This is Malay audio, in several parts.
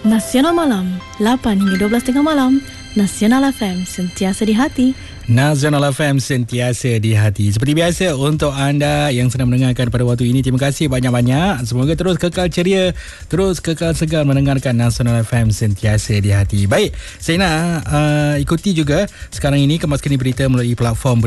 Nasional Malam 8 hingga 12.30 malam. Nasional FM sentiasa di hati. Nasional FM sentiasa di hati. Seperti biasa, untuk anda yang sedang mendengarkan pada waktu ini, terima kasih banyak-banyak. Semoga terus kekal ceria, terus kekal segar mendengarkan Nasional FM sentiasa di hati. Baik, saya nak ikuti juga sekarang ini kemaskini berita melalui platform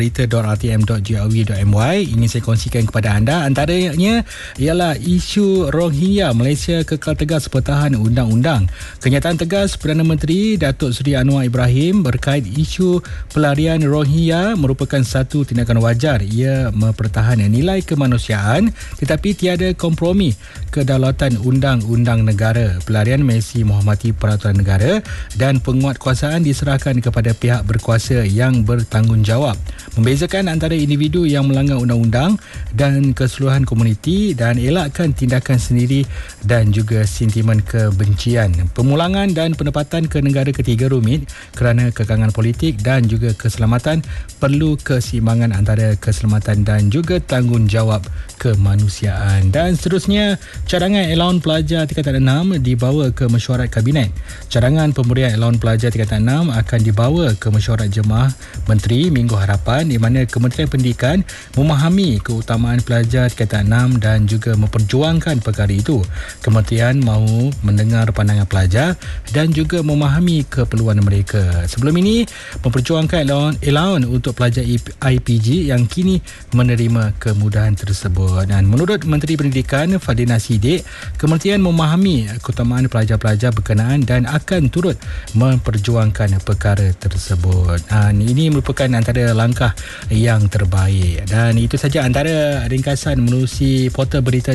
berita.rtm.gov.my. Ini saya kongsikan kepada anda. Antaranya ialah isu Rohingya. Malaysia kekal tegas pertahan undang-undang. Kenyataan tegas Perdana Menteri Datuk Seri Anwar Ibrahim berkait isu pelarian Rohingya merupakan satu tindakan wajar. Ia mempertahankan nilai kemanusiaan tetapi tiada kompromi kedaulatan undang-undang negara. Pelarian mesti menghormati peraturan negara dan penguatkuasaan diserahkan kepada pihak berkuasa yang bertanggungjawab. Membezakan antara individu yang melanggar undang-undang dan keseluruhan komuniti dan elakkan tindakan sendiri dan juga sentimen kebencian. Pemulangan dan penempatan ke negara ketiga rumit kerana kekangan politik dan juga keselamatan. Perlu keseimbangan antara keselamatan dan juga tanggungjawab kemanusiaan. Dan seterusnya, cadangan allowance pelajar tingkatan 6 dibawa ke mesyuarat kabinet. Cadangan pemberian allowance pelajar tingkatan 6 akan dibawa ke mesyuarat jemaah menteri minggu hadapan, di mana Kementerian Pendidikan memahami keutamaan pelajar tingkatan 6 dan juga memperjuangkan perkara itu. Kementerian mahu mendengar pandangan pelajar dan juga memahami keperluan mereka. Sebelum ini, memperjuangkan allowance untuk pelajar IPG yang kini menerima kemudahan tersebut. Dan menurut Menteri Pendidikan Fadina Siddiq, Kementerian memahami keutamaan pelajar-pelajar berkenaan dan akan turut memperjuangkan perkara tersebut. Ini merupakan antara langkah yang terbaik. Dan itu saja antara ringkasan menerusi portal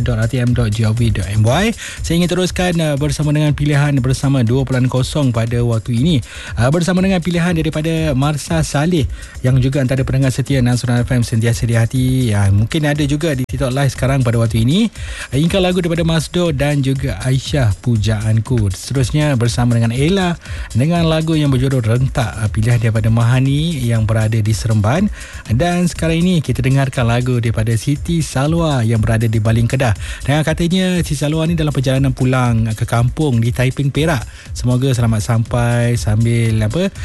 berita.rtm.gov.my. Saya ingin teruskan bersama dengan pilihan bersama 2.0 pada waktu ini. Bersama dengan pilihan daripada Marsha Saleh yang juga antara pendengar setia Nasional FM sentiasa di hati. Mungkin ada juga di TikTok Live sekarang pada waktu ini. Ingat lagu daripada Masdo dan juga Aisyah, Pujaanku. Seterusnya bersama dengan Ella dengan lagu yang berjudul Rentak, pilihan daripada Mahani yang berada di Seremban. Dan sekarang ini kita dengarkan lagu daripada Siti Salwa yang berada di Baling Kedah. Dan katanya Siti Salwa ni dalam perjalanan pulang ke kampung di Taiping, Perak. Semoga selamat sampai sambil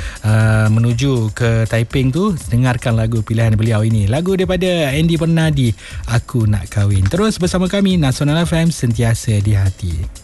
menuju ke Taiping tu. Dengarkan lagu pilihan beliau ini. Lagu daripada Andy Bernardi, Aku Nak Kahwin. Terus bersama kami, Nasional FM sentiasa di hati.